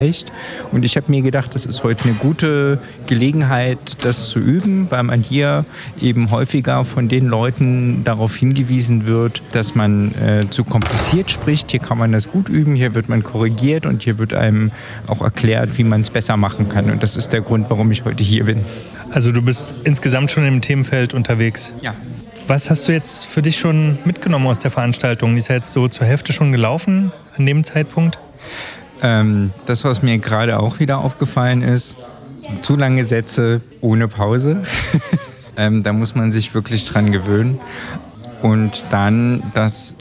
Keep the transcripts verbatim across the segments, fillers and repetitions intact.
Und ich habe mir gedacht, das ist heute eine gute Gelegenheit, das zu üben, weil man hier eben häufiger von den Leuten darauf hingewiesen wird, dass man äh, zu kompliziert spricht. Hier kann man das gut üben, hier wird man korrigiert und hier wird einem auch erklärt, wie man es besser machen kann. Und das ist der Grund, warum ich heute hier bin. Also du bist insgesamt schon im Themenfeld unterwegs? Ja. Was hast du jetzt für dich schon mitgenommen aus der Veranstaltung? Die ist ja jetzt so zur Hälfte schon gelaufen an dem Zeitpunkt? Ähm, das, was mir gerade auch wieder aufgefallen ist, zu lange Sätze ohne Pause. ähm, da muss man sich wirklich dran gewöhnen. Und dann, dass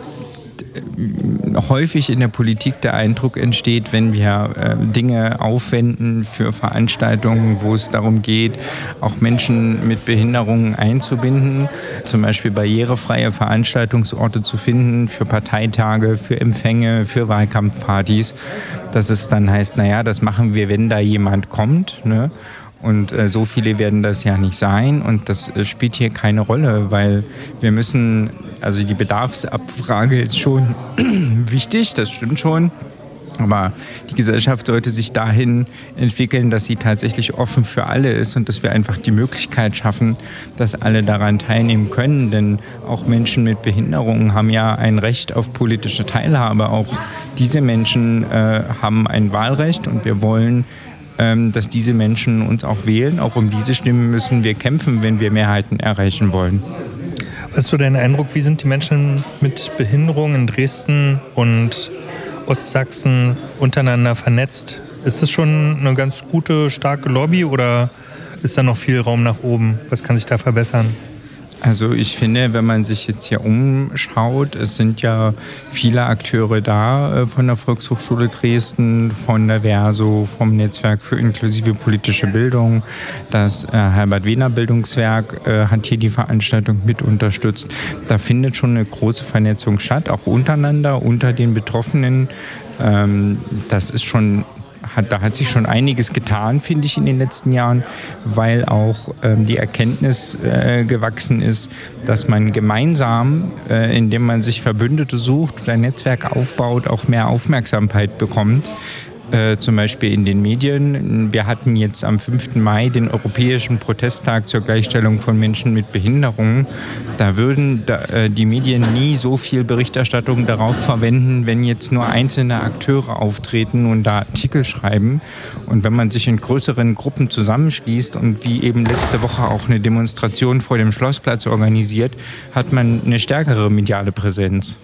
häufig in der Politik der Eindruck entsteht, wenn wir äh, Dinge aufwenden für Veranstaltungen, wo es darum geht, auch Menschen mit Behinderungen einzubinden, zum Beispiel barrierefreie Veranstaltungsorte zu finden für Parteitage, für Empfänge, für Wahlkampfpartys, dass es dann heißt, naja, das machen wir, wenn da jemand kommt, ne? Und äh, so viele werden das ja nicht sein und das äh, spielt hier keine Rolle, weil wir müssen, also die Bedarfsabfrage ist schon wichtig, das stimmt schon, aber die Gesellschaft sollte sich dahin entwickeln, dass sie tatsächlich offen für alle ist und dass wir einfach die Möglichkeit schaffen, dass alle daran teilnehmen können, denn auch Menschen mit Behinderungen haben ja ein Recht auf politische Teilhabe, auch diese Menschen äh, haben ein Wahlrecht und wir wollen, dass diese Menschen uns auch wählen. Auch um diese Stimmen müssen wir kämpfen, wenn wir Mehrheiten erreichen wollen. Was ist so dein Eindruck, wie sind die Menschen mit Behinderung in Dresden und Ostsachsen untereinander vernetzt? Ist das schon eine ganz gute, starke Lobby oder ist da noch viel Raum nach oben? Was kann sich da verbessern? Also ich finde, wenn man sich jetzt hier umschaut, es sind ja viele Akteure da äh, von der Volkshochschule Dresden, von der Verso, vom Netzwerk für inklusive politische Bildung. Das äh, Herbert-Wehner-Bildungswerk äh, hat hier die Veranstaltung mit unterstützt. Da findet schon eine große Vernetzung statt, auch untereinander, unter den Betroffenen. Ähm, das ist schon... Hat, da hat sich schon einiges getan, finde ich, in den letzten Jahren, weil auch ähm, die Erkenntnis äh, gewachsen ist, dass man gemeinsam, äh, indem man sich Verbündete sucht, ein Netzwerk aufbaut, auch mehr Aufmerksamkeit bekommt. Äh, zum Beispiel in den Medien. Wir hatten jetzt am fünften Mai den Europäischen Protesttag zur Gleichstellung von Menschen mit Behinderungen. Da würden da, äh, die Medien nie so viel Berichterstattung darauf verwenden, wenn jetzt nur einzelne Akteure auftreten und da Artikel schreiben. Und wenn man sich in größeren Gruppen zusammenschließt und wie eben letzte Woche auch eine Demonstration vor dem Schlossplatz organisiert, hat man eine stärkere mediale Präsenz.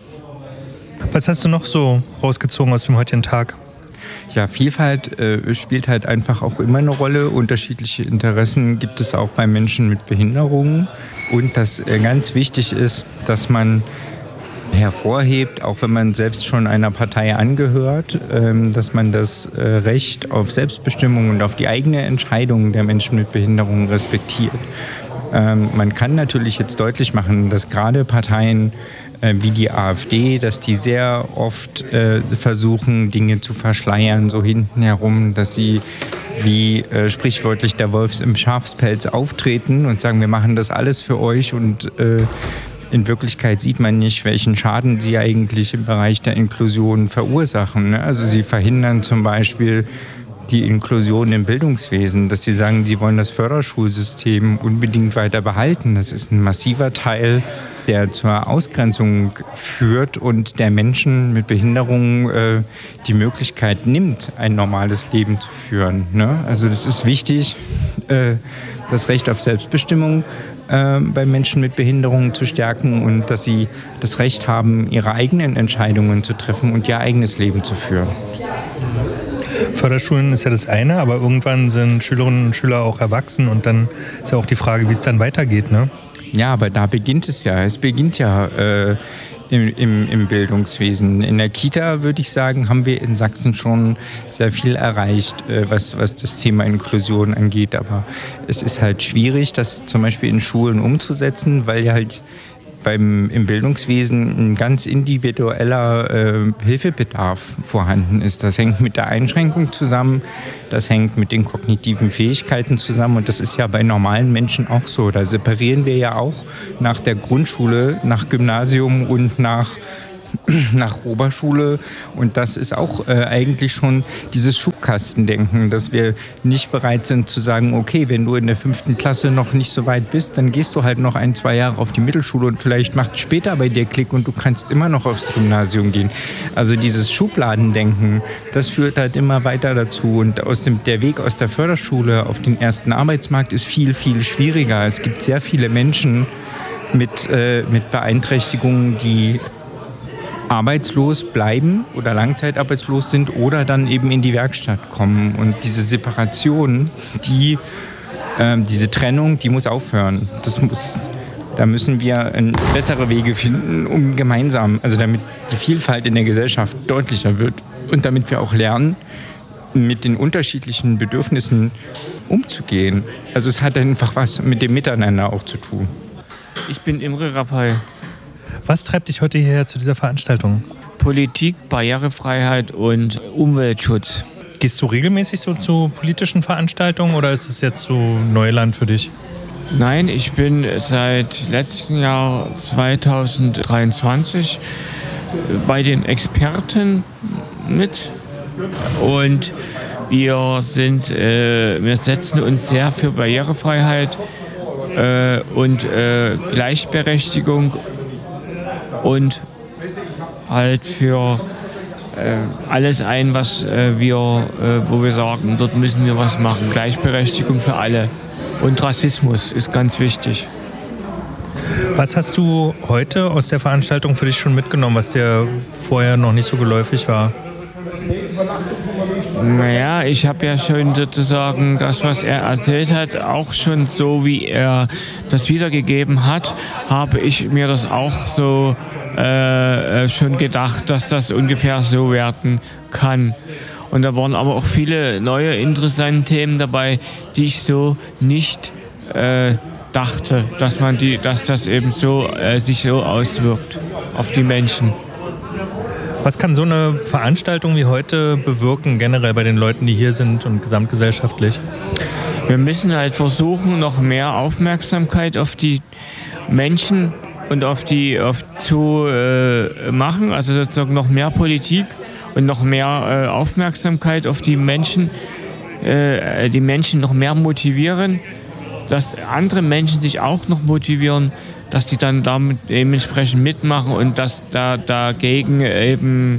Was hast du noch so rausgezogen aus dem heutigen Tag? Ja, Vielfalt äh, spielt halt einfach auch immer eine Rolle. Unterschiedliche Interessen gibt es auch bei Menschen mit Behinderungen. Und das äh, ganz wichtig ist, dass man hervorhebt, auch wenn man selbst schon einer Partei angehört, ähm, dass man das äh, Recht auf Selbstbestimmung und auf die eigene Entscheidung der Menschen mit Behinderungen respektiert. Ähm, man kann natürlich jetzt deutlich machen, dass gerade Parteien äh, wie die AfD, dass die sehr oft äh, versuchen, Dinge zu verschleiern, so hinten herum, dass sie wie äh, sprichwörtlich der Wolf im Schafspelz auftreten und sagen, wir machen das alles für euch und äh, in Wirklichkeit sieht man nicht, welchen Schaden sie eigentlich im Bereich der Inklusion verursachen. Ne? Also sie verhindern zum Beispiel die Inklusion im Bildungswesen, dass sie sagen, sie wollen das Förderschulsystem unbedingt weiter behalten. Das ist ein massiver Teil, der zur Ausgrenzung führt und der Menschen mit Behinderungen äh, die Möglichkeit nimmt, ein normales Leben zu führen. Ne? Also das ist wichtig, äh, das Recht auf Selbstbestimmung äh, bei Menschen mit Behinderungen zu stärken und dass sie das Recht haben, ihre eigenen Entscheidungen zu treffen und ihr eigenes Leben zu führen. Förderschulen ist ja das eine, aber irgendwann sind Schülerinnen und Schüler auch erwachsen und dann ist ja auch die Frage, wie es dann weitergeht, ne? Ja, aber da beginnt es ja. Es beginnt ja äh, im, im, im Bildungswesen. In der Kita, würde ich sagen, haben wir in Sachsen schon sehr viel erreicht, äh, was, was das Thema Inklusion angeht. Aber es ist halt schwierig, das zum Beispiel in Schulen umzusetzen, weil ja halt beim, im Bildungswesen ein ganz individueller äh, Hilfebedarf vorhanden ist. Das hängt mit der Einschränkung zusammen, das hängt mit den kognitiven Fähigkeiten zusammen und das ist ja bei normalen Menschen auch so. Da separieren wir ja auch nach der Grundschule, nach Gymnasium und nach nach Oberschule. Und das ist auch äh, eigentlich schon dieses Schubkastendenken, dass wir nicht bereit sind zu sagen, okay, wenn du in der fünften Klasse noch nicht so weit bist, dann gehst du halt noch ein, zwei Jahre auf die Mittelschule und vielleicht macht später bei dir Klick und du kannst immer noch aufs Gymnasium gehen. Also dieses Schubladendenken, das führt halt immer weiter dazu. Und aus dem, der Weg aus der Förderschule auf den ersten Arbeitsmarkt ist viel, viel schwieriger. Es gibt sehr viele Menschen mit, äh, mit Beeinträchtigungen, die arbeitslos bleiben oder langzeitarbeitslos sind oder dann eben in die Werkstatt kommen. Und diese Separation, die, äh, diese Trennung, die muss aufhören. Das muss, da müssen wir äh, bessere Wege finden, um gemeinsam, also damit die Vielfalt in der Gesellschaft deutlicher wird und damit wir auch lernen, mit den unterschiedlichen Bedürfnissen umzugehen. Also es hat einfach was mit dem Miteinander auch zu tun. Ich bin Imre Rappay. Was treibt dich heute hierher zu dieser Veranstaltung? Politik, Barrierefreiheit und Umweltschutz. Gehst du regelmäßig so zu politischen Veranstaltungen oder ist es jetzt so Neuland für dich? Nein, ich bin seit letztem Jahr zweitausenddreiundzwanzig bei den Experten mit und wir sind, äh, wir setzen uns sehr für Barrierefreiheit äh, und äh, Gleichberechtigung und halt für äh, alles ein, was äh, wir, äh, wo wir sagen, dort müssen wir was machen. Gleichberechtigung für alle. Und Rassismus ist ganz wichtig. Was hast du heute aus der Veranstaltung für dich schon mitgenommen, was dir vorher noch nicht so geläufig war? Naja, ich habe ja schon sozusagen das, was er erzählt hat, auch schon so, wie er das wiedergegeben hat, habe ich mir das auch so äh, schon gedacht, dass das ungefähr so werden kann. Und da waren aber auch viele neue interessante Themen dabei, die ich so nicht äh, dachte, dass man die, dass das eben so äh, sich so auswirkt auf die Menschen. Was kann so eine Veranstaltung wie heute bewirken, generell bei den Leuten, die hier sind und gesamtgesellschaftlich? Wir müssen halt versuchen, noch mehr Aufmerksamkeit auf die Menschen und auf die auf zu äh, machen, also sozusagen noch mehr Politik und noch mehr äh, Aufmerksamkeit auf die Menschen, äh, die Menschen noch mehr motivieren, dass andere Menschen sich auch noch motivieren, dass die dann damit dementsprechend mitmachen und dass da dagegen eben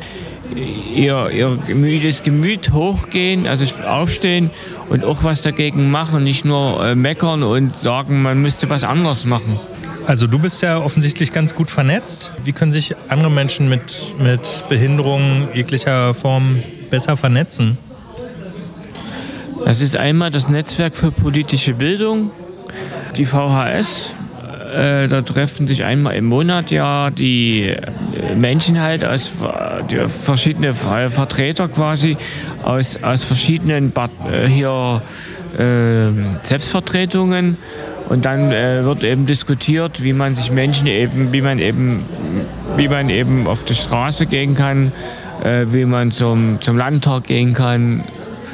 ihr, ihr müdes Gemüt hochgehen, also aufstehen und auch was dagegen machen, nicht nur äh, meckern und sagen, man müsste was anderes machen. Also du bist ja offensichtlich ganz gut vernetzt. Wie können sich andere Menschen mit, mit Behinderungen jeglicher Form besser vernetzen? Das ist einmal das Netzwerk für politische Bildung, die V H S. Äh, da treffen sich einmal im Monat ja die Menschen halt aus die verschiedene Vertreter quasi aus, aus verschiedenen Bad, äh, hier äh, Selbstvertretungen und dann äh, wird eben diskutiert, wie man sich Menschen eben, wie man eben, wie man eben auf die Straße gehen kann, äh, wie man zum, zum Landtag gehen kann.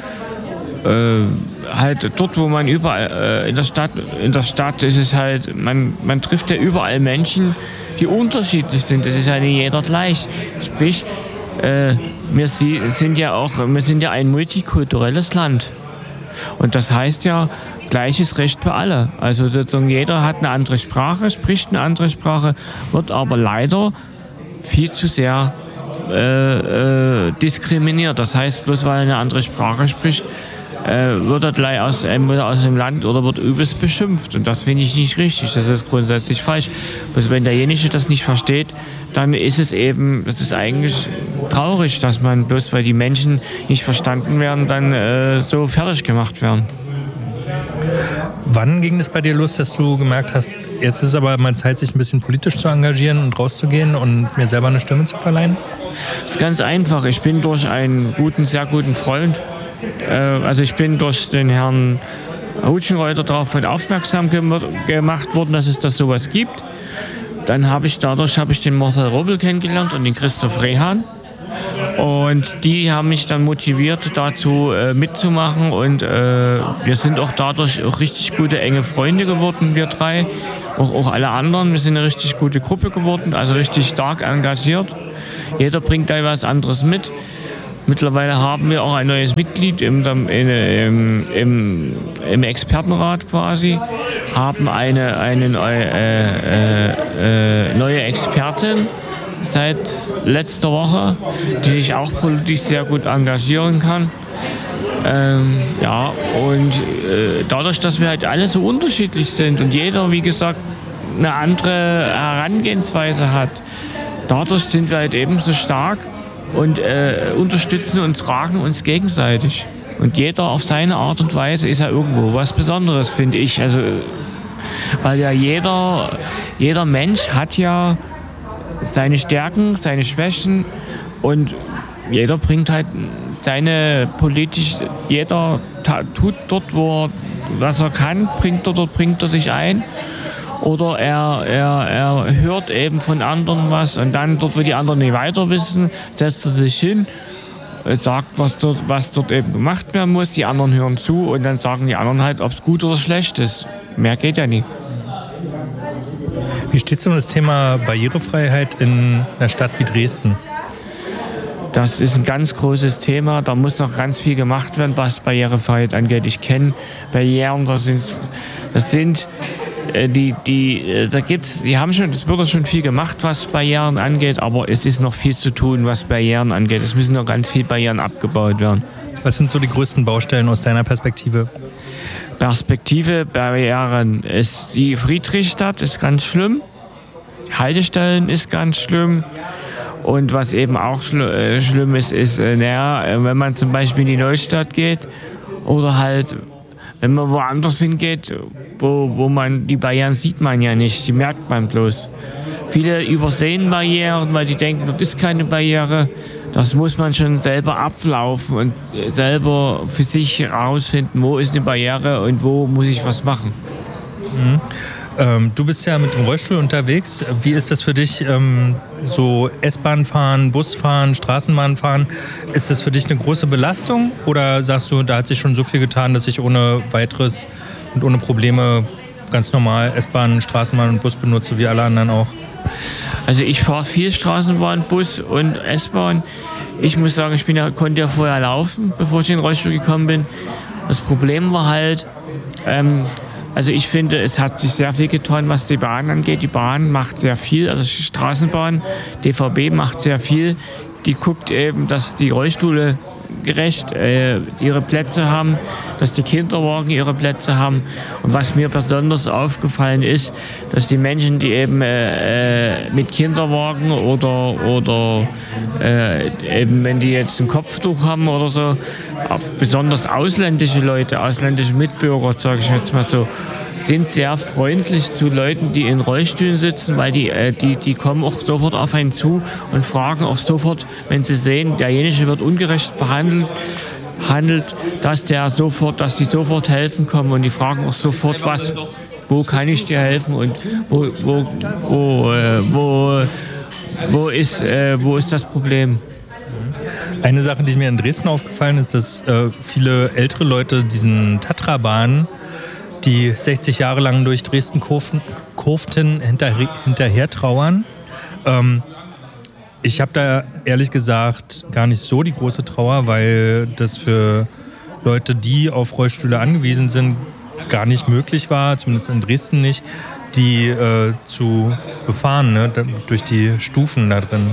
Äh, halt dort, wo man überall äh, in der Stadt, in der Stadt ist es halt, man, man trifft ja überall Menschen, die unterschiedlich sind. Das ist ja nicht jeder gleich. Sprich, äh, wir sind ja auch, wir sind ja ein multikulturelles Land. Und das heißt ja, gleiches Recht für alle. Also sozusagen jeder hat eine andere Sprache, spricht eine andere Sprache, wird aber leider viel zu sehr äh, äh, diskriminiert. Das heißt, bloß weil er eine andere Sprache spricht, wird er gleich aus, aus dem Land oder wird übelst beschimpft. Und das finde ich nicht richtig. Das ist grundsätzlich falsch. Also wenn derjenige das nicht versteht, dann ist es eben, das ist eigentlich traurig, dass man bloß weil die Menschen nicht verstanden werden, dann äh, so fertig gemacht werden. Wann ging es bei dir los, dass du gemerkt hast, jetzt ist aber mal Zeit, sich ein bisschen politisch zu engagieren und rauszugehen und mir selber eine Stimme zu verleihen? Das ist ganz einfach. Ich bin durch einen guten, sehr guten Freund, also ich bin durch den Herrn Hutschenreuter darauf aufmerksam gemacht worden, dass es das sowas gibt. Dann habe ich dadurch habe ich den Marcel Robel kennengelernt und den Christoph Rehan. Und die haben mich dann motiviert, dazu äh, mitzumachen. Und äh, wir sind auch dadurch auch richtig gute, enge Freunde geworden, wir drei. Auch, auch alle anderen. Wir sind eine richtig gute Gruppe geworden, also richtig stark engagiert. Jeder bringt da was anderes mit. Mittlerweile haben wir auch ein neues Mitglied im, im, im, im Expertenrat quasi, haben eine, eine neue, äh, äh, neue Expertin seit letzter Woche, die sich auch politisch sehr gut engagieren kann. Ähm, ja, und äh, dadurch, dass wir halt alle so unterschiedlich sind und jeder, wie gesagt, eine andere Herangehensweise hat, dadurch sind wir halt eben so stark und äh, unterstützen und tragen uns gegenseitig. Und jeder auf seine Art und Weise ist ja irgendwo was Besonderes, finde ich. Also, weil ja jeder, jeder Mensch hat ja seine Stärken, seine Schwächen und jeder bringt halt seine politisch, jeder tut dort, wo er, was er kann, bringt er dort, bringt er sich ein. Oder er, er, er hört eben von anderen was und dann dort, wo die anderen nicht weiter wissen, setzt er sich hin, sagt, was dort, was dort eben gemacht werden muss. Die anderen hören zu und dann sagen die anderen halt, ob es gut oder schlecht ist. Mehr geht ja nicht. Wie steht es um das Thema Barrierefreiheit in einer Stadt wie Dresden? Das ist ein ganz großes Thema. Da muss noch ganz viel gemacht werden, was Barrierefreiheit angeht. Ich kenne Barrieren, das sind, das sind die, die, da gibt's, die haben schon, es wird schon viel gemacht, was Barrieren angeht, aber es ist noch viel zu tun, was Barrieren angeht. Es müssen noch ganz viele Barrieren abgebaut werden. Was sind so die größten Baustellen aus deiner Perspektive? Perspektive Barrieren ist die Friedrichstadt, ist ganz schlimm. Die Haltestellen ist ganz schlimm. Und was eben auch schl- äh, schlimm ist, ist, äh, naja, wenn man zum Beispiel in die Neustadt geht oder halt, wenn man woanders hingeht, wo, wo man die Barrieren sieht man ja nicht, die merkt man bloß. Viele übersehen Barrieren, weil die denken, dort ist keine Barriere. Das muss man schon selber ablaufen und selber für sich herausfinden, wo ist eine Barriere und wo muss ich was machen. Mhm. Ähm, du bist ja mit dem Rollstuhl unterwegs. Wie ist das für dich, ähm, so S-Bahn fahren, Bus fahren, Straßenbahn fahren? Ist das für dich eine große Belastung oder sagst du, da hat sich schon so viel getan, dass ich ohne weiteres und ohne Probleme ganz normal S-Bahn, Straßenbahn und Bus benutze, wie alle anderen auch? Also ich fahre viel Straßenbahn, Bus und S-Bahn. Ich muss sagen, ich bin ja, konnte ja vorher laufen, bevor ich in den Rollstuhl gekommen bin. Das Problem war halt, ähm, also ich finde, es hat sich sehr viel getan, was die Bahn angeht. Die Bahn macht sehr viel, also die Straßenbahn, D V B macht sehr viel. Die guckt eben, dass die Rollstühle gerecht äh, ihre Plätze haben, dass die Kinderwagen ihre Plätze haben. Und was mir besonders aufgefallen ist, dass die Menschen, die eben äh, mit Kinderwagen oder, oder äh, eben wenn die jetzt ein Kopftuch haben oder so, auch besonders ausländische Leute, ausländische Mitbürger, sage ich jetzt mal so, sind sehr freundlich zu Leuten, die in Rollstühlen sitzen, weil die, äh, die, die kommen auch sofort auf einen zu und fragen auch sofort, wenn sie sehen, derjenige wird ungerecht behandelt, handelt, dass der sofort, dass die sofort helfen kommen und die fragen auch sofort, was, wo kann ich dir helfen und wo, wo, wo, äh, wo, wo, ist, äh, wo ist das Problem? Eine Sache, die mir in Dresden aufgefallen ist, dass äh, viele ältere Leute diesen Tatra-Bahnen, die sechzig Jahre lang durch Dresden kurften, kurften hinterher, hinterher trauern. Ähm, ich habe da ehrlich gesagt gar nicht so die große Trauer, weil das für Leute, die auf Rollstühle angewiesen sind, gar nicht möglich war, zumindest in Dresden nicht, die äh, zu befahren, ne, durch die Stufen da drin.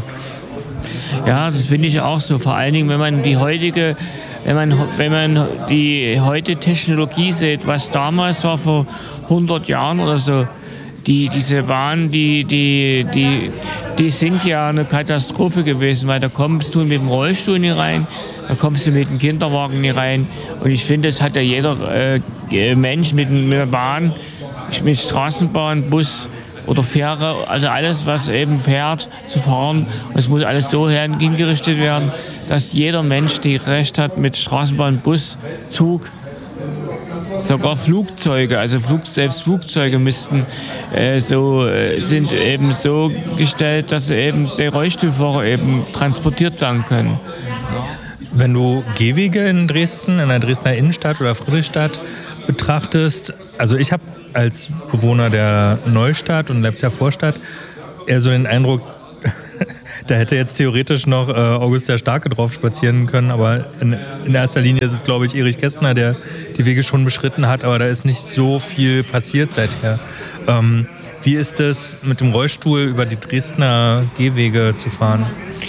Ja, das finde ich auch so. Vor allen Dingen, wenn man die heutige, wenn man, wenn man die heute Technologie sieht, was damals war vor hundert Jahren oder so, die, diese Bahnen, die, die, die, die sind ja eine Katastrophe gewesen, weil da kommst du mit dem Rollstuhl nicht rein, da kommst du mit dem Kinderwagen nicht rein. Und ich finde, das hat ja jeder äh, Mensch mit, mit der Bahn, mit Straßenbahn, Bus oder Fähre, also alles, was eben fährt, zu fahren. Und es muss alles so hingerichtet werden, dass jeder Mensch, der Recht hat mit Straßenbahn, Bus, Zug, sogar Flugzeuge, also Flug, selbst Flugzeuge müssten äh, so, äh, sind eben so gestellt, dass eben die Rollstuhlfahrer eben transportiert werden können. Wenn du Gehwege in Dresden, in der Dresdner Innenstadt oder Friedrichstadt betrachtest, also ich habe als Bewohner der Neustadt und Leipziger Vorstadt eher so den Eindruck, da hätte jetzt theoretisch noch äh, August der Starke drauf spazieren können, aber in, in erster Linie ist es, glaube ich, Erich Kästner, der die Wege schon beschritten hat, aber da ist nicht so viel passiert seither. Ähm, wie ist es, mit dem Rollstuhl über die Dresdner Gehwege zu fahren?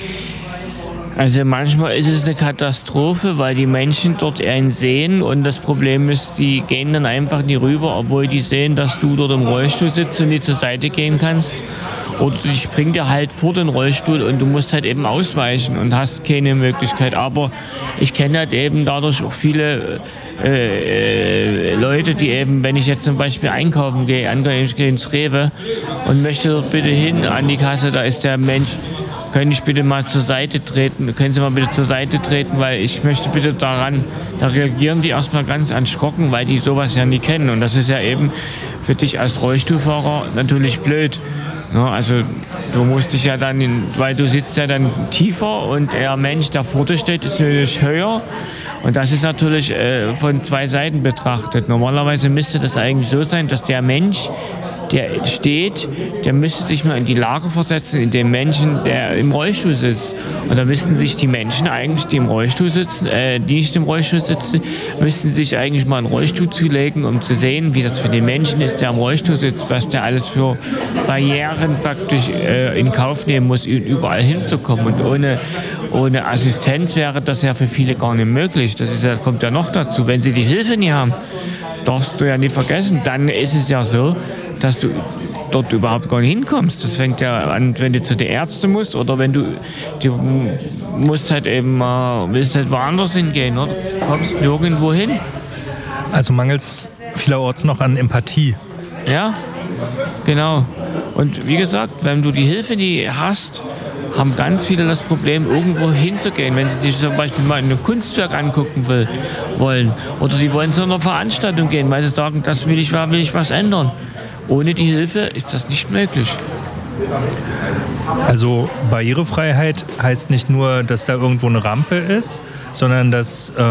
Also manchmal ist es eine Katastrophe, weil die Menschen dort einen sehen und das Problem ist, die gehen dann einfach nie rüber, obwohl die sehen, dass du dort im Rollstuhl sitzt und nicht zur Seite gehen kannst. Oder die springen dir halt vor den Rollstuhl und du musst halt eben ausweichen und hast keine Möglichkeit. Aber ich kenne halt eben dadurch auch viele äh, äh, Leute, die eben, wenn ich jetzt zum Beispiel einkaufen gehe, ich gehe ins Rewe und möchte dort bitte hin an die Kasse, da ist der Mensch, können ich bitte mal zur Seite treten, können Sie mal bitte zur Seite treten, weil ich möchte bitte daran, da reagieren die erstmal ganz erschrocken, weil die sowas ja nie kennen. Und das ist ja eben für dich als Rollstuhlfahrer natürlich blöd. Ja, also du musst dich ja dann, in, weil du sitzt ja dann tiefer und der Mensch, der vor dir steht, ist natürlich höher. Und das ist natürlich äh, von zwei Seiten betrachtet. Normalerweise müsste das eigentlich so sein, dass der Mensch, der steht, der müsste sich mal in die Lage versetzen, in den Menschen, der im Rollstuhl sitzt. Und da müssten sich die Menschen eigentlich, die im Rollstuhl sitzen, äh, die nicht im Rollstuhl sitzen, müssten sich eigentlich mal einen Rollstuhl zulegen, um zu sehen, wie das für den Menschen ist, der im Rollstuhl sitzt, was der alles für Barrieren praktisch äh, in Kauf nehmen muss, überall hinzukommen. Und ohne, ohne Assistenz wäre das ja für viele gar nicht möglich. Das ist ja, kommt ja noch dazu. Wenn sie die Hilfe nie haben, darfst du ja nicht vergessen, dann ist es ja so, dass du dort überhaupt gar nicht hinkommst. Das fängt ja an, wenn du zu den Ärzten musst oder wenn du, du musst halt eben, äh, willst halt woanders hingehen, oder? Du kommst nirgendwo hin. Also mangelt es vielerorts noch an Empathie. Ja, genau. Und wie gesagt, wenn du die Hilfe nie hast, haben ganz viele das Problem, irgendwo hinzugehen, wenn sie sich zum Beispiel mal ein Kunstwerk angucken will, wollen. Oder sie wollen zu einer Veranstaltung gehen, weil sie sagen, das will ich, will ich was ändern. Ohne die Hilfe ist das nicht möglich. Also Barrierefreiheit heißt nicht nur, dass da irgendwo eine Rampe ist, sondern dass äh,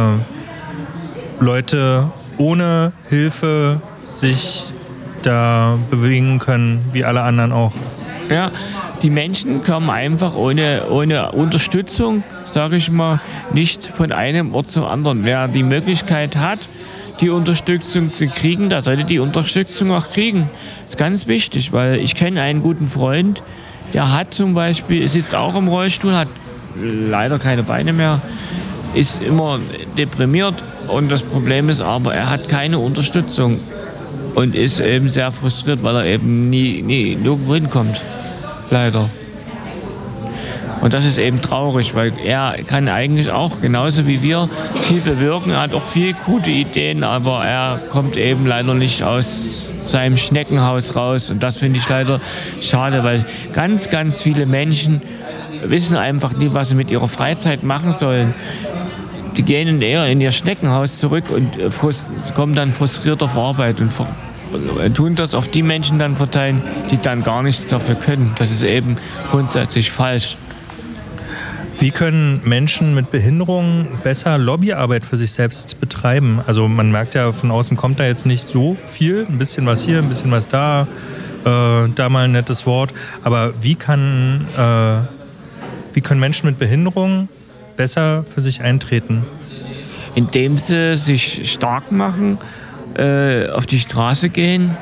Leute ohne Hilfe sich da bewegen können, wie alle anderen auch. Ja, die Menschen kommen einfach ohne, ohne Unterstützung, sage ich mal, nicht von einem Ort zum anderen. Wer die Möglichkeit hat, die Unterstützung zu kriegen, da sollte die Unterstützung auch kriegen. Das ist ganz wichtig, weil ich kenne einen guten Freund, der hat zum Beispiel, sitzt auch im Rollstuhl, hat leider keine Beine mehr, ist immer deprimiert und das Problem ist aber, er hat keine Unterstützung und ist eben sehr frustriert, weil er eben nie, nie nirgendwo hinkommt. Leider. Und das ist eben traurig, weil er kann eigentlich auch, genauso wie wir, viel bewirken. Er hat auch viele gute Ideen, aber er kommt eben leider nicht aus seinem Schneckenhaus raus. Und das finde ich leider schade, weil ganz, ganz viele Menschen wissen einfach nie, was sie mit ihrer Freizeit machen sollen. Die gehen eher in ihr Schneckenhaus zurück und kommen dann frustriert auf Arbeit und tun das auf die Menschen dann verteilen, die dann gar nichts dafür können. Das ist eben grundsätzlich falsch. Wie können Menschen mit Behinderungen besser Lobbyarbeit für sich selbst betreiben? Also man merkt ja, von außen kommt da jetzt nicht so viel, ein bisschen was hier, ein bisschen was da, äh, da mal ein nettes Wort. Aber wie kann, äh, wie können Menschen mit Behinderungen besser für sich eintreten? Indem sie sich stark machen, äh, auf die Straße gehen,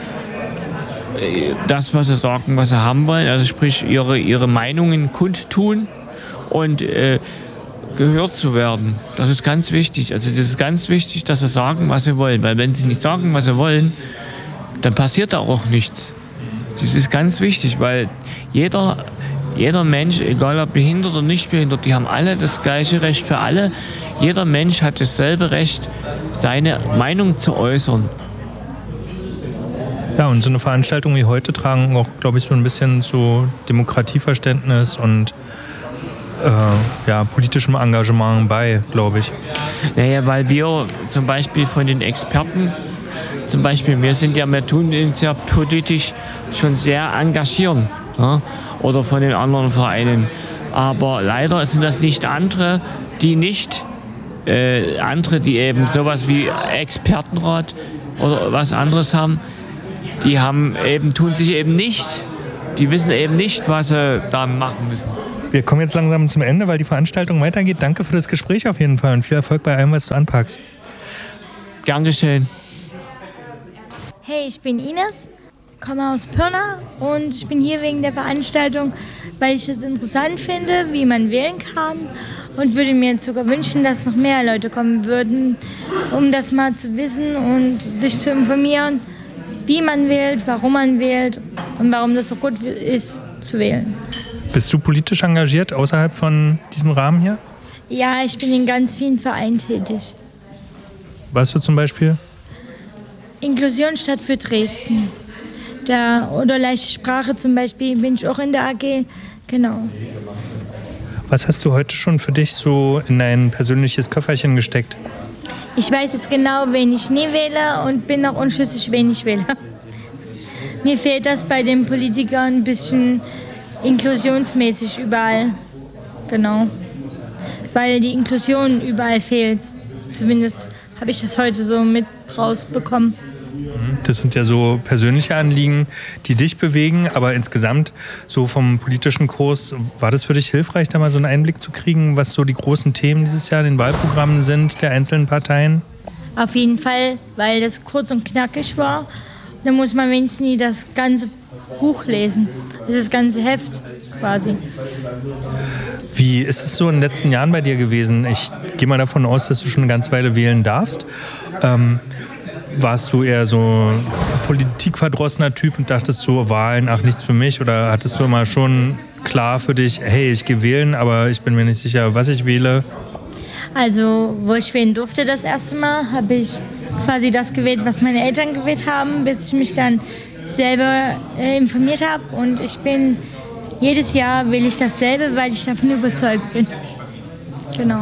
das, was sie sagen, was sie haben wollen, also sprich ihre, ihre Meinungen kundtun und äh, gehört zu werden. Das ist ganz wichtig. Also das ist ganz wichtig, dass sie sagen, was sie wollen. Weil wenn sie nicht sagen, was sie wollen, dann passiert da auch nichts. Das ist ganz wichtig, weil jeder, jeder Mensch, egal ob behindert oder nicht behindert, die haben alle das gleiche Recht für alle. Jeder Mensch hat dasselbe Recht, seine Meinung zu äußern. Ja, und so eine Veranstaltung wie heute tragen auch, glaube ich, so ein bisschen zu Demokratieverständnis und äh, ja, politischem Engagement bei, glaube ich. Naja, weil wir zum Beispiel von den Experten, zum Beispiel, wir sind ja, wir tun uns ja politisch schon sehr engagieren, ja? Oder von den anderen Vereinen. Aber leider sind das nicht andere, die nicht, äh, andere, die eben sowas wie Expertenrat oder was anderes haben, die haben eben, tun sich eben nicht, die wissen eben nicht, was sie da machen müssen. Wir kommen jetzt langsam zum Ende, weil die Veranstaltung weitergeht. Danke für das Gespräch auf jeden Fall und viel Erfolg bei allem, was du anpackst. Gern geschehen. Hey, ich bin Ines, komme aus Pirna und ich bin hier wegen der Veranstaltung, weil ich es interessant finde, wie man wählen kann und würde mir sogar wünschen, dass noch mehr Leute kommen würden, um das mal zu wissen und sich zu informieren, wie man wählt, warum man wählt und warum das so gut ist, zu wählen. Bist du politisch engagiert außerhalb von diesem Rahmen hier? Ja, ich bin in ganz vielen Vereinen tätig. Was du zum Beispiel? Inklusion statt für Dresden. Da, oder leichte Sprache zum Beispiel bin ich auch in der A G. Genau. Was hast du heute schon für dich so in dein persönliches Köfferchen gesteckt? Ich weiß jetzt genau, wen ich nie wähle und bin noch unschlüssig, wen ich wähle. Mir fehlt das bei den Politikern ein bisschen inklusionsmäßig überall. Genau. Weil die Inklusion überall fehlt. Zumindest habe ich das heute so mit rausbekommen. Das sind ja so persönliche Anliegen, die dich bewegen, aber insgesamt so vom politischen Kurs, war das für dich hilfreich, da mal so einen Einblick zu kriegen, was so die großen Themen dieses Jahr in den Wahlprogrammen sind der einzelnen Parteien? Auf jeden Fall, weil das kurz und knackig war. Da muss man wenigstens nie das ganze Buch lesen, das ganze Heft quasi. Wie ist es so in den letzten Jahren bei dir gewesen? Ich gehe mal davon aus, dass du schon eine ganze Weile wählen darfst. Ähm, warst du eher so ein politikverdrossener Typ und dachtest so, Wahlen, ach, nichts für mich? Oder hattest du immer schon klar für dich, hey, ich gehe wählen, aber ich bin mir nicht sicher, was ich wähle? Also, wo ich wählen durfte das erste Mal, habe ich quasi das gewählt, was meine Eltern gewählt haben, bis ich mich dann selber äh, informiert habe. Und ich bin, jedes Jahr wähle ich dasselbe, weil ich davon überzeugt bin. Genau.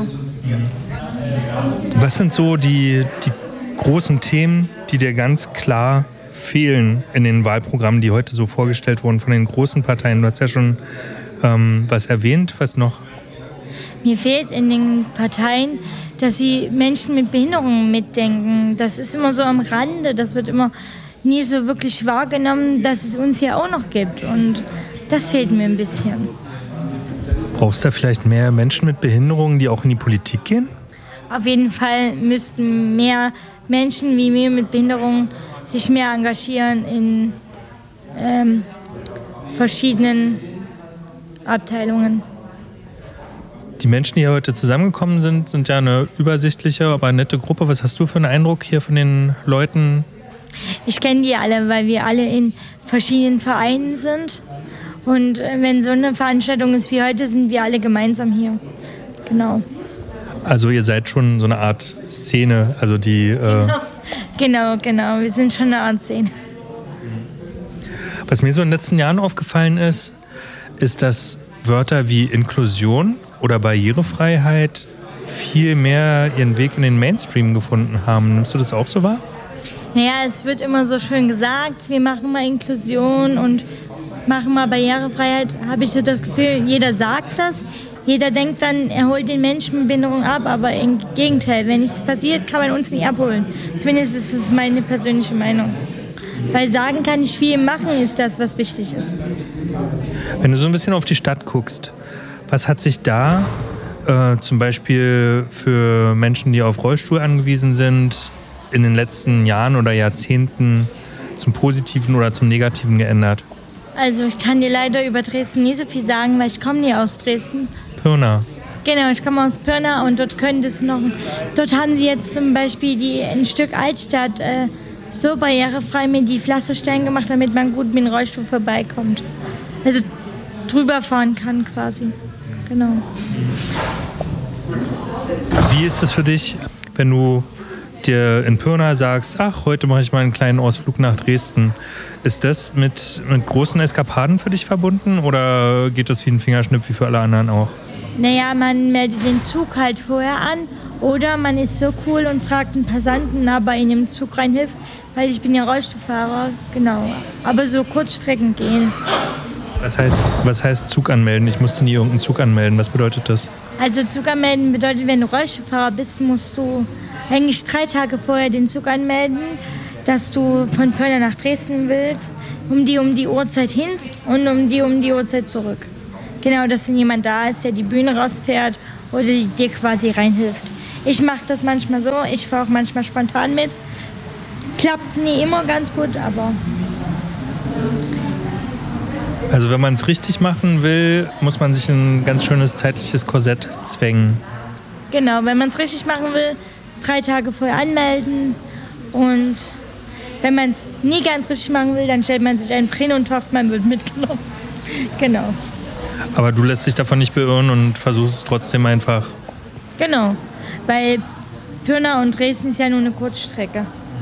Was sind so die, die großen Themen, die dir ganz klar fehlen in den Wahlprogrammen, die heute so vorgestellt wurden von den großen Parteien? Du hast ja schon ähm, was erwähnt, was noch? Mir fehlt in den Parteien, dass sie Menschen mit Behinderungen mitdenken. Das ist immer so am Rande, das wird immer nie so wirklich wahrgenommen, dass es uns hier auch noch gibt. Und das fehlt mir ein bisschen. Brauchst du da vielleicht mehr Menschen mit Behinderungen, die auch in die Politik gehen? Auf jeden Fall müssten mehr Menschen wie mir mit Behinderungen sich mehr engagieren in ähm, verschiedenen Abteilungen. Die Menschen, die hier heute zusammengekommen sind, sind ja eine übersichtliche, aber nette Gruppe. Was hast du für einen Eindruck hier von den Leuten? Ich kenne die alle, weil wir alle in verschiedenen Vereinen sind. Und wenn so eine Veranstaltung ist wie heute, sind wir alle gemeinsam hier. Genau. Also ihr seid schon so eine Art Szene, also die... Äh Genau, genau. Wir sind schon eine Art Szene. Was mir so in den letzten Jahren aufgefallen ist, ist, dass Wörter wie Inklusion oder Barrierefreiheit viel mehr ihren Weg in den Mainstream gefunden haben. Nimmst du das auch so wahr? Naja, es wird immer so schön gesagt, wir machen mal Inklusion und machen mal Barrierefreiheit. Habe ich so das Gefühl, jeder sagt das. Jeder denkt dann, er holt den Menschen mit Behinderung ab, aber im Gegenteil, wenn nichts passiert, kann man uns nicht abholen. Zumindest ist es meine persönliche Meinung. Weil sagen kann ich viel, machen ist das, was wichtig ist. Wenn du so ein bisschen auf die Stadt guckst, was hat sich da äh, zum Beispiel für Menschen, die auf Rollstuhl angewiesen sind, in den letzten Jahren oder Jahrzehnten zum Positiven oder zum Negativen geändert? Also ich kann dir leider über Dresden nie so viel sagen, weil ich komme nie aus Dresden. Pirna. Genau, ich komme aus Pirna und dort könnte es noch, dort haben sie jetzt zum Beispiel die, ein Stück Altstadt äh, so barrierefrei mit die Pflastersteine gemacht, damit man gut mit dem Rollstuhl vorbeikommt. Also drüber fahren kann quasi. Genau. Wie ist es für dich, wenn du dir in Pirna sagst, ach, heute mache ich mal einen kleinen Ausflug nach Dresden. Ist das mit, mit großen Eskapaden für dich verbunden oder geht das wie ein Fingerschnipp wie für alle anderen auch? naja, man meldet den Zug halt vorher an oder man ist so cool und fragt einen Passanten, ob er in den Zug reinhilft, weil ich bin ja Rollstuhlfahrer, genau. Aber so Kurzstrecken gehen. Was heißt, was heißt Zug anmelden? Ich musste nie irgendeinen Zug anmelden. Was bedeutet das? Also Zug anmelden bedeutet, wenn du Rollstuhlfahrer bist, musst du eigentlich drei Tage vorher den Zug anmelden, dass du von Pirna nach Dresden willst, um die um die Uhrzeit hin und um die um die Uhrzeit zurück. Genau, dass dann jemand da ist, der die Bühne rausfährt oder dir quasi reinhilft. Ich mache das manchmal so, ich fahre auch manchmal spontan mit. Klappt nie immer ganz gut, aber... Also wenn man es richtig machen will, muss man sich in ein ganz schönes zeitliches Korsett zwängen. Genau, wenn man es richtig machen will, drei Tage vorher anmelden. Und wenn man es nie ganz richtig machen will, dann stellt man sich einfach hin und hofft, man wird mitgenommen. Genau. Aber du lässt dich davon nicht beirren und versuchst es trotzdem einfach. Genau, weil Pirna und Dresden ist ja nur eine Kurzstrecke.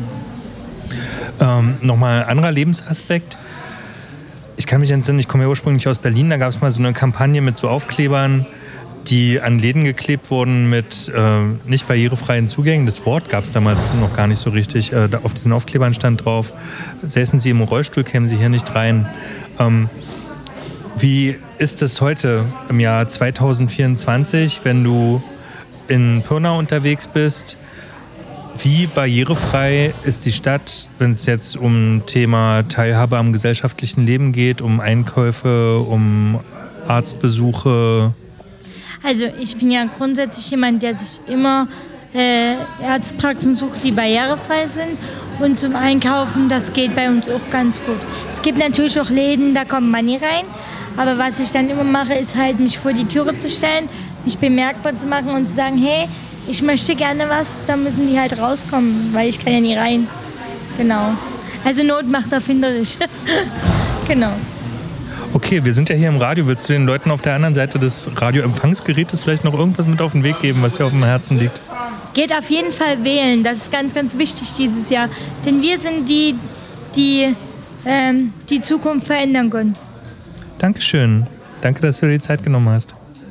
Ähm, Nochmal ein anderer Lebensaspekt. Ich kann mich entsinnen, ich komme ja ursprünglich aus Berlin, da gab es mal so eine Kampagne mit so Aufklebern, die an Läden geklebt wurden mit äh, nicht barrierefreien Zugängen. Das Wort gab es damals noch gar nicht so richtig. Äh, auf diesen Aufklebern stand drauf, säßen Sie im Rollstuhl, kämen Sie hier nicht rein. Ähm, wie ist es heute im Jahr zwanzig vierundzwanzig, wenn du in Pirna unterwegs bist? Wie barrierefrei ist die Stadt, wenn es jetzt um Thema Teilhabe am gesellschaftlichen Leben geht, um Einkäufe, um Arztbesuche? Also ich bin ja grundsätzlich jemand, der sich immer äh, Arztpraxen sucht, die barrierefrei sind. Und zum Einkaufen, das geht bei uns auch ganz gut. Es gibt natürlich auch Läden, da kommt man nie rein. Aber was ich dann immer mache, ist halt, mich vor die Türe zu stellen, mich bemerkbar zu machen und zu sagen, hey, ich möchte gerne was, dann müssen die halt rauskommen, weil ich kann ja nie rein. Genau. Also Not macht erfinderisch. Genau. Okay, wir sind ja hier im Radio. Willst du den Leuten auf der anderen Seite des Radioempfangsgerätes vielleicht noch irgendwas mit auf den Weg geben, was dir auf dem Herzen liegt? Geht auf jeden Fall wählen. Das ist ganz, ganz wichtig dieses Jahr. Denn wir sind die, die ähm, die Zukunft verändern können. Dankeschön. Danke, dass du dir die Zeit genommen hast.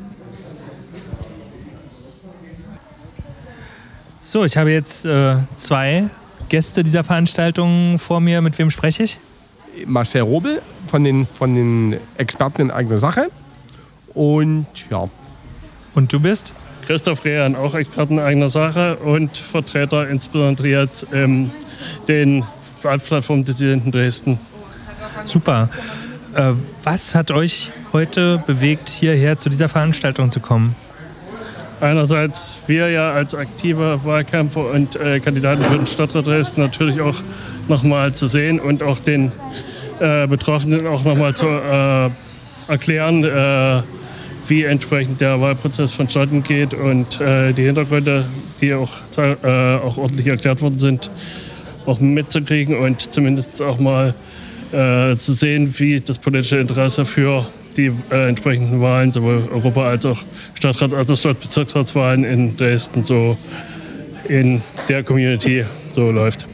So, ich habe jetzt äh, zwei Gäste dieser Veranstaltung vor mir. Mit wem spreche ich? Marcel Robel von den, von den Experten in eigener Sache. Und ja. Und du bist? Christoph Rehan, auch Experten in eigener Sache und Vertreter insbesondere jetzt ähm, den Plattform-Dissidenten Dresden. Super. Äh, was hat euch heute bewegt, hierher zu dieser Veranstaltung zu kommen? Einerseits wir ja als aktive Wahlkämpfer und äh, Kandidaten für den Stadtrat Dresden natürlich auch nochmal zu sehen und auch den äh, Betroffenen auch nochmal zu äh, erklären, äh, wie entsprechend der Wahlprozess vonstatten geht und äh, die Hintergründe, die auch, äh, auch ordentlich erklärt worden sind, auch mitzukriegen und zumindest auch mal äh, zu sehen, wie das politische Interesse für die äh, entsprechenden Wahlen, sowohl Europa- als auch Stadtrat- als auch Stadtbezirksratswahlen in Dresden so in der Community so läuft.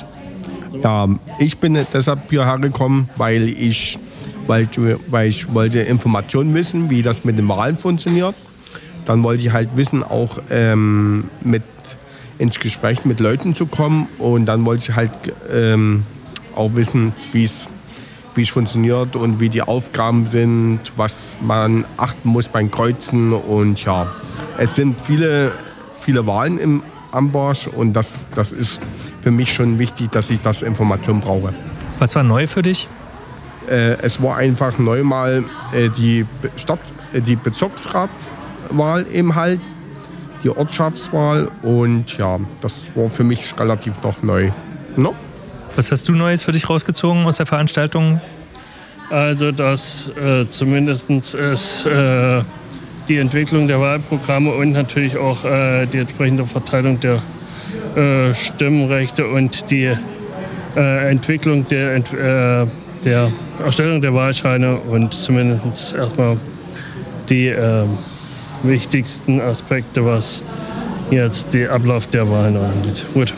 Ja, ich bin deshalb hierher gekommen, weil ich, weil, weil ich wollte Informationen wissen, wie das mit den Wahlen funktioniert. Dann wollte ich halt wissen, auch ähm, mit ins Gespräch mit Leuten zu kommen. Und dann wollte ich halt ähm, auch wissen, wie es wie es funktioniert und wie die Aufgaben sind, was man achten muss beim Kreuzen. Und ja, es sind viele, viele Wahlen im Amboss und das, das ist für mich schon wichtig, dass ich das Information brauche. Was war neu für dich? Äh, es war einfach neu mal äh, die, Stadt, äh, die Bezirksratwahl eben halt, die Ortschaftswahl und ja, das war für mich relativ noch neu. No? Was hast du Neues für dich rausgezogen aus der Veranstaltung? Also, dass äh, zumindest es äh, die Entwicklung der Wahlprogramme und natürlich auch äh, die entsprechende Verteilung der äh, Stimmrechte und die äh, Entwicklung der, äh, der Erstellung der Wahlscheine und zumindest erstmal die äh, wichtigsten Aspekte, was jetzt den Ablauf der Wahlen angeht. Gut.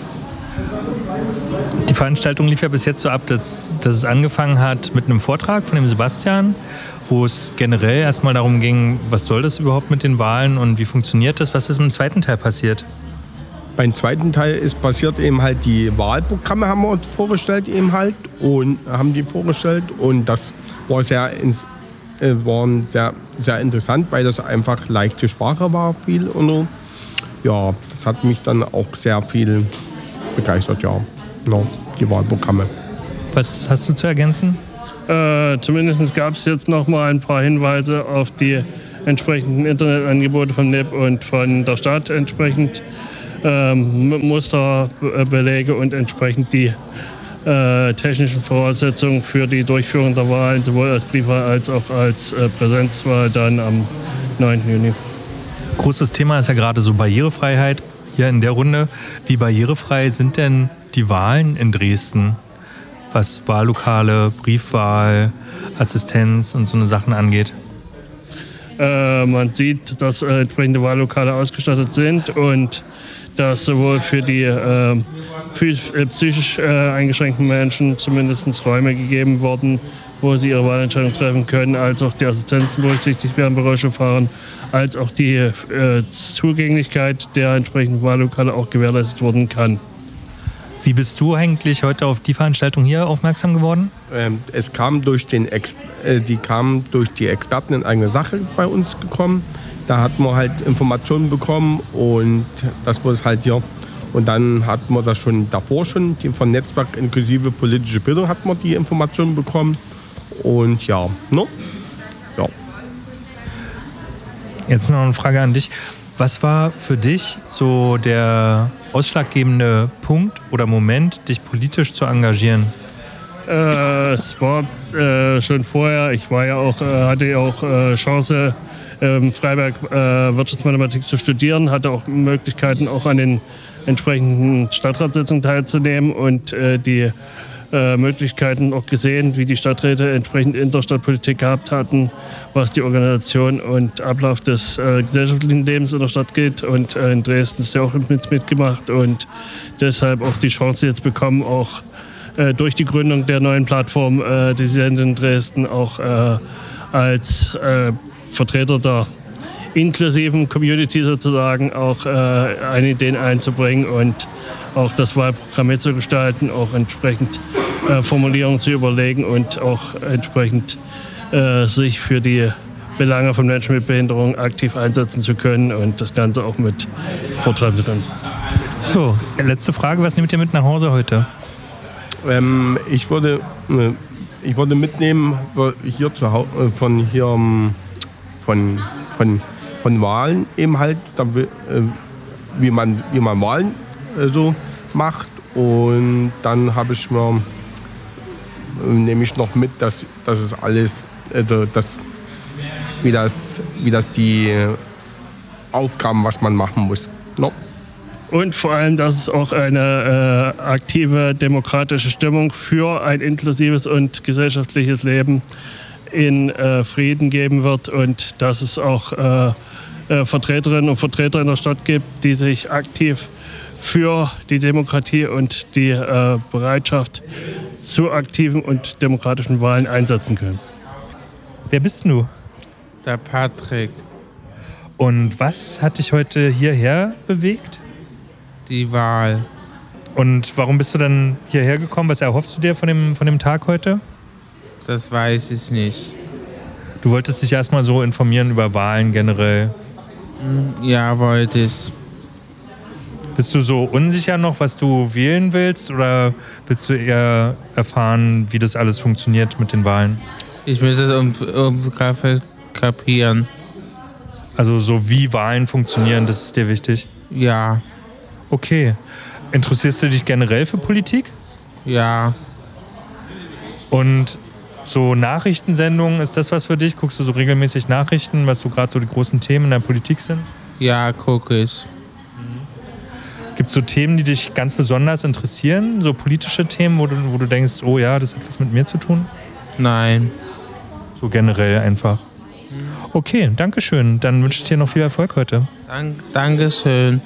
Die Veranstaltung lief ja bis jetzt so ab, dass, dass es angefangen hat mit einem Vortrag von dem Sebastian, wo es generell erstmal darum ging, was soll das überhaupt mit den Wahlen und wie funktioniert das? Was ist im zweiten Teil passiert? Beim zweiten Teil ist passiert eben halt, die Wahlprogramme haben wir uns vorgestellt eben halt und haben die vorgestellt und das war sehr, äh, war sehr, sehr interessant, weil das einfach leichte Sprache war, viel und so. Ja, das hat mich dann auch sehr viel begeistert, ja, no, die Wahlprogramme. Was hast du zu ergänzen? Äh, zumindest gab es jetzt noch mal ein paar Hinweise auf die entsprechenden Internetangebote von N I P und von der Stadt entsprechend. Ähm, Musterbelege und entsprechend die äh, technischen Voraussetzungen für die Durchführung der Wahlen, sowohl als Briefwahl als auch als äh, Präsenzwahl dann am neunten Juni. Großes Thema ist ja gerade so Barrierefreiheit hier in der Runde. Wie barrierefrei sind denn die Wahlen in Dresden, was Wahllokale, Briefwahl, Assistenz und so eine Sachen angeht? Äh, man sieht, dass äh, entsprechende Wahllokale ausgestattet sind und dass sowohl für die äh, psychisch äh, eingeschränkten Menschen zumindest Räume gegeben wurden, wo sie ihre Wahlentscheidung treffen können, als auch die Assistenzen berücksichtigt werden bei Rollstuhlfahrern, als auch die äh, Zugänglichkeit der entsprechenden Wahllokale auch gewährleistet werden kann. Wie bist du eigentlich heute auf die Veranstaltung hier aufmerksam geworden? Ähm, es kam durch den Ex äh, die kamen durch die Experten in eine Sache bei uns gekommen. Da hat man halt Informationen bekommen und das war es halt hier. Und dann hat man das schon davor schon, die von Netzwerk inklusive politische Bildung hat man die Informationen bekommen. Und ja, ne? Ja. Jetzt noch eine Frage an dich. Was war für dich so der ausschlaggebende Punkt oder Moment, dich politisch zu engagieren? Äh, es war äh, schon vorher. Ich war ja auch, äh, hatte ja auch äh, Chance, in Freiberg äh, Wirtschaftsmathematik zu studieren, hatte auch Möglichkeiten, auch an den entsprechenden Stadtratssitzungen teilzunehmen und äh, die äh, Möglichkeiten auch gesehen, wie die Stadträte entsprechend Interstadtpolitik gehabt hatten, was die Organisation und Ablauf des äh, gesellschaftlichen Lebens in der Stadt geht. Und äh, in Dresden ist ja auch mit, mitgemacht und deshalb auch die Chance jetzt bekommen, auch äh, durch die Gründung der neuen Plattform, äh, die sie in Dresden auch äh, als äh, Vertreter der inklusiven Community sozusagen auch äh, eine Ideen einzubringen und auch das Wahlprogramm mitzugestalten, auch entsprechend äh, Formulierungen zu überlegen und auch entsprechend äh, sich für die Belange von Menschen mit Behinderung aktiv einsetzen zu können und das Ganze auch mit vortreiben zu können. So, letzte Frage, was nehmt ihr mit nach Hause heute? Ähm, ich würde, äh, ich würde mitnehmen hier zu Hause, äh, von hier ähm, Von, von, von Wahlen eben halt, da, äh, wie, man, wie man Wahlen äh, so macht. Und dann habe ich mir äh, nehme ich noch mit, dass, dass es alles, also das, wie, das, wie das die Aufgaben, was man machen muss. No? Und vor allem, dass es auch eine äh, aktive demokratische Stimmung für ein inklusives und gesellschaftliches Leben in äh, Frieden geben wird und dass es auch äh, äh, Vertreterinnen und Vertreter in der Stadt gibt, die sich aktiv für die Demokratie und die äh, Bereitschaft zu aktiven und demokratischen Wahlen einsetzen können. Wer bist du? Der Patrick. Und was hat dich heute hierher bewegt? Die Wahl. Und warum bist du dann hierher gekommen? Was erhoffst du dir von dem, von dem Tag heute? Das weiß ich nicht. Du wolltest dich erstmal so informieren über Wahlen generell. Ja, wollte ich. Bist du so unsicher noch, was du wählen willst? Oder willst du eher erfahren, wie das alles funktioniert mit den Wahlen? Ich will das um, um kapieren. Also so wie Wahlen funktionieren, das ist dir wichtig? Ja. Okay. Interessierst du dich generell für Politik? Ja. Und so Nachrichtensendungen, ist das was für dich? Guckst du so regelmäßig Nachrichten, was so gerade so die großen Themen in der Politik sind? Ja, gucke ich. Gibt es so Themen, die dich ganz besonders interessieren? So politische Themen, wo du, wo du denkst, oh ja, das hat was mit mir zu tun? Nein. So generell einfach. Okay, danke schön. Dann wünsche ich dir noch viel Erfolg heute. Dank, Dankeschön.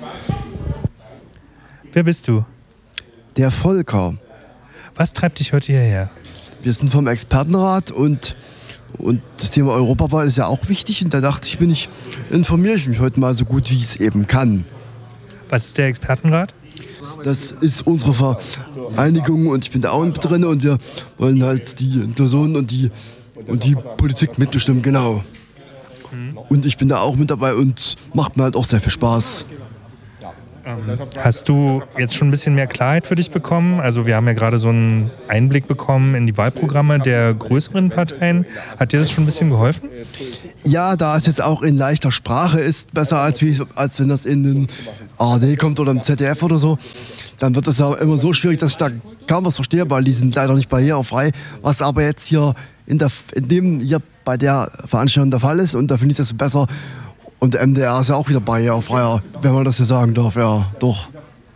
Wer bist du? Der Volker. Was treibt dich heute hierher? Wir sind vom Expertenrat und Und das Thema Europawahl ist ja auch wichtig. Und da dachte ich, bin ich, informiere ich mich heute mal so gut, wie ich es eben kann. Was ist der Expertenrat? Das ist unsere Vereinigung und ich bin da auch mit drin und wir wollen halt die Personen und die, und die Politik mitbestimmen, genau. Mhm. Und ich bin da auch mit dabei und macht mir halt auch sehr viel Spaß. Hast du jetzt schon ein bisschen mehr Klarheit für dich bekommen? Also wir haben ja gerade so einen Einblick bekommen in die Wahlprogramme der größeren Parteien. Hat dir das schon ein bisschen geholfen? Ja, da es jetzt auch in leichter Sprache ist, besser als, wie, als wenn das in den A R D kommt oder im Z D F oder so, dann wird das ja immer so schwierig, dass ich da kaum was verstehe, weil die sind leider nicht barrierefrei. Was aber jetzt hier in, der, in dem hier bei der Veranstaltung der Fall ist und da finde ich das besser. Und der M D R ist ja auch wieder barrierefreier, wenn man das so sagen darf, ja, doch.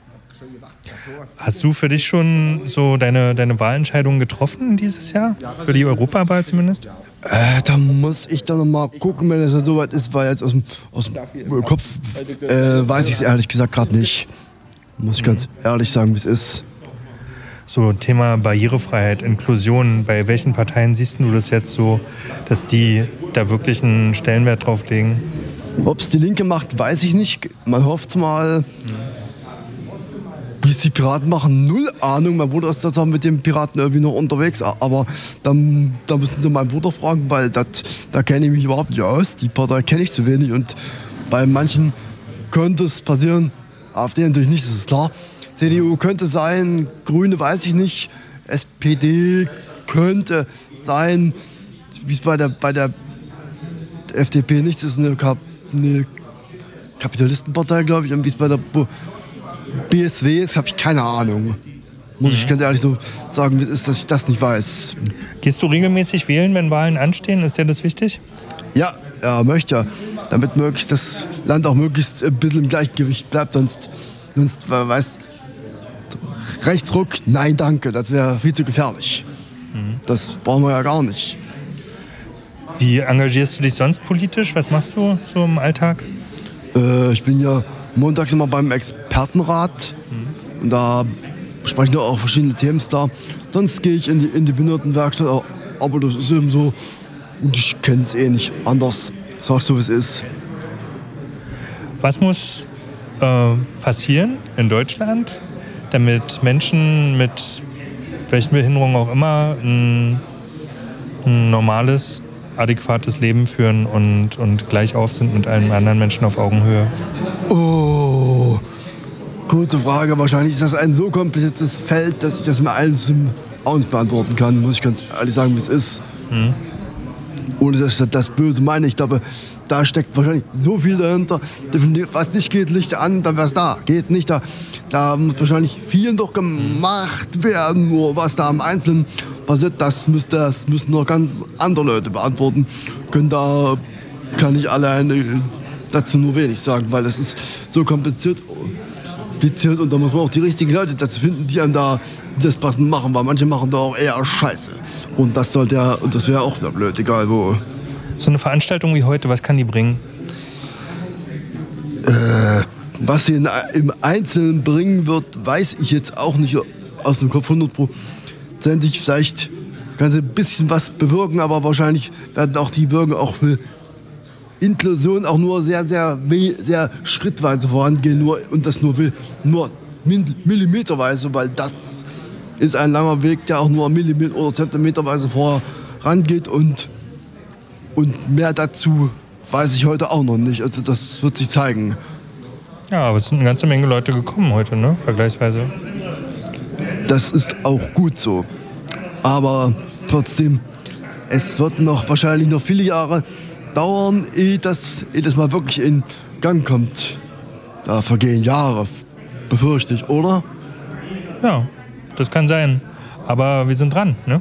Hast du für dich schon so deine, deine Wahlentscheidungen getroffen dieses Jahr? Für die Europawahl zumindest? Äh, da muss ich dann noch mal gucken, wenn es dann soweit ist, weil jetzt aus dem, aus dem Kopf äh, weiß ich es ehrlich gesagt gerade nicht. Muss ich ganz ehrlich sagen, wie es ist. So Thema Barrierefreiheit, Inklusion, bei welchen Parteien siehst du das jetzt so, dass die da wirklich einen Stellenwert drauf legen? Ob es die Linke macht, weiß ich nicht. Man hofft mal. Wie es die Piraten machen, null Ahnung. Mein Bruder ist das auch mit den Piraten irgendwie noch unterwegs. Aber dann, da müssen Sie meinen Bruder fragen, weil dat, da kenne ich mich überhaupt nicht aus. Die Partei kenne ich zu wenig. Und bei manchen könnte es passieren. AfD natürlich nicht, das ist klar. C D U könnte sein, Grüne weiß ich nicht. S P D könnte sein. Wie es bei der, bei der F D P nicht ist, eine Kap eine Kapitalistenpartei, glaube ich, und wie es bei der B S W ist, habe ich keine Ahnung. Muss ich ganz ehrlich so sagen, ist, dass ich das nicht weiß. Gehst du regelmäßig wählen, wenn Wahlen anstehen? Ist dir das wichtig? Ja, ja, möchte ja. Damit möglichst das Land auch möglichst ein bisschen im Gleichgewicht bleibt, sonst, sonst weiß Rechtsruck, nein, danke, das wäre viel zu gefährlich. Mhm. Das brauchen wir ja gar nicht. Wie engagierst du dich sonst politisch? Was machst du so im Alltag? Äh, ich bin ja montags immer beim Expertenrat. Mhm. Und da sprechen wir auch verschiedene Themen da. Sonst gehe ich in die, in die Behindertenwerkstatt. Aber das ist eben so. Und ich kenne es eh nicht anders. Sagst du, wie es ist. Was muss äh, passieren in Deutschland, damit Menschen mit welchen Behinderungen auch immer ein, ein normales, adäquates Leben führen und, und gleich auf sind mit allen anderen Menschen auf Augenhöhe? Oh, gute Frage. Wahrscheinlich ist das ein so kompliziertes Feld, dass ich das mir alles auch nicht beantworten kann, muss ich ganz ehrlich sagen, wie es ist. Hm. Ohne dass ich das Böse meine. Ich glaube, da steckt wahrscheinlich so viel dahinter. Was nicht geht, Licht an, dann wäre es da. Geht nicht, da, da muss wahrscheinlich viel doch gemacht werden. Nur was da im Einzelnen passiert, das, müsste, das müssen noch ganz andere Leute beantworten können. Da kann ich alleine dazu nur wenig sagen, weil es ist so kompliziert, kompliziert und da muss man auch die richtigen Leute dazu finden, die einem da das passend machen, weil manche machen da auch eher Scheiße. Und das sollte ja, und das wäre auch wieder blöd, egal wo. So eine Veranstaltung wie heute, was kann die bringen? Äh, was sie in, im Einzelnen bringen wird, weiß ich jetzt auch nicht aus dem Kopf hundertprozentig. Vielleicht kann sie ein bisschen was bewirken, aber wahrscheinlich werden auch die Bürger auch für Inklusion auch nur sehr, sehr, sehr schrittweise vorangehen nur, und das nur, nur millimeterweise, weil das ist ein langer Weg, der auch nur Millimeter- oder Zentimeterweise vorangeht und Und mehr dazu weiß ich heute auch noch nicht. Also das wird sich zeigen. Ja, aber es sind eine ganze Menge Leute gekommen heute, ne? Vergleichsweise. Das ist auch gut so. Aber trotzdem, es wird noch wahrscheinlich noch viele Jahre dauern, ehe das, ehe das mal wirklich in Gang kommt. Da vergehen Jahre, befürchte ich, oder? Ja, das kann sein. Aber wir sind dran, ne?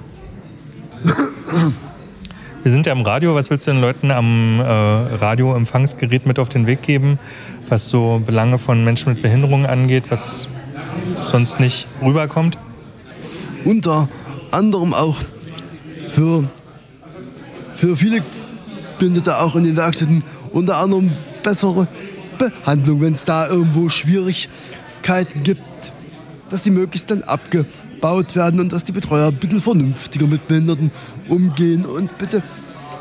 Wir sind ja im Radio. Was willst du den Leuten am äh, Radioempfangsgerät mit auf den Weg geben, was so Belange von Menschen mit Behinderungen angeht, was sonst nicht rüberkommt? Unter anderem auch für, für viele Behinderte auch in den Werkstätten unter anderem bessere Behandlung, wenn es da irgendwo Schwierigkeiten gibt, dass die möglichst dann abgebaut werden und dass die Betreuer bitte vernünftiger mit Behinderten umgehen und bitte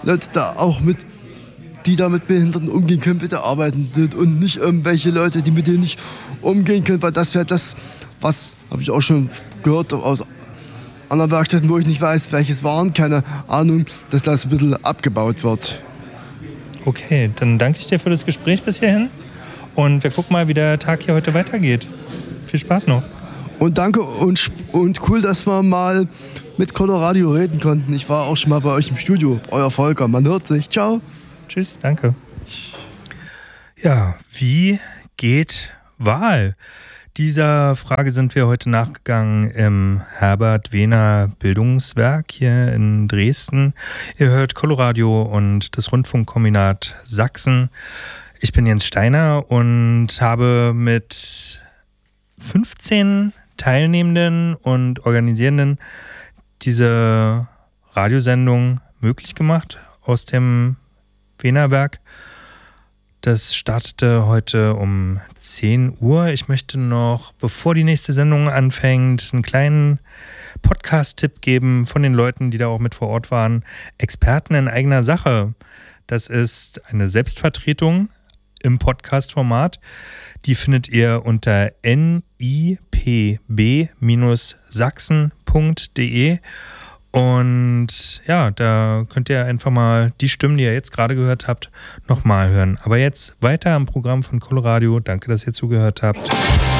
Leute da auch mit, die da mit Behinderten umgehen können, bitte arbeiten und nicht irgendwelche Leute, die mit denen nicht umgehen können, weil das wäre das, was, habe ich auch schon gehört aus anderen Werkstätten, wo ich nicht weiß, welches waren, keine Ahnung, dass das ein bisschen abgebaut wird. Okay, dann danke ich dir für das Gespräch bis hierhin und wir gucken mal, wie der Tag hier heute weitergeht. Viel Spaß noch. Und danke und, und cool, dass wir mal mit Coloradio reden konnten. Ich war auch schon mal bei euch im Studio. Euer Volker, man hört sich. Ciao. Tschüss, danke. Ja, wie geht Wahl? Dieser Frage sind wir heute nachgegangen im Herbert-Wehner Bildungswerk hier in Dresden. Ihr hört Coloradio und das Rundfunkkombinat Sachsen. Ich bin Jens Steiner und habe mit fünfzehn Teilnehmenden und Organisierenden diese Radiosendung möglich gemacht aus dem Wehnerwerk. Das startete heute um zehn Uhr. Ich möchte noch, bevor die nächste Sendung anfängt, einen kleinen Podcast-Tipp geben von den Leuten, die da auch mit vor Ort waren. Experten in eigener Sache. Das ist eine Selbstvertretung im Podcast-Format. Die findet ihr unter n i p b sachsen punkt d e. Und ja, da könnt ihr einfach mal die Stimmen, die ihr jetzt gerade gehört habt, nochmal hören. Aber jetzt weiter am Programm von Coloradio. Danke, dass ihr zugehört habt.